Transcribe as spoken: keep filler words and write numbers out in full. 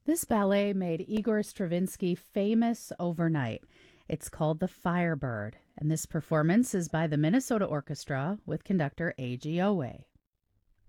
This ballet made Igor Stravinsky famous overnight. It's called The Firebird, and this performance is by the Minnesota Orchestra with conductor A G. Owe.